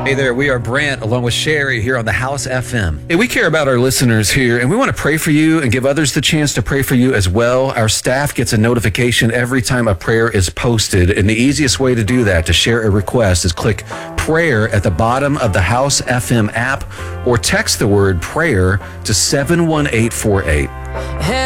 Hey there, we are Brant along with Sherry here on the House FM. Hey, we care about our listeners here and we want to pray for you and give others the chance to pray for you as well. Our staff gets a notification every time a prayer is posted, and the easiest way to do that, to share a request, is click prayer at the bottom of the House FM app or text the word prayer to 71848.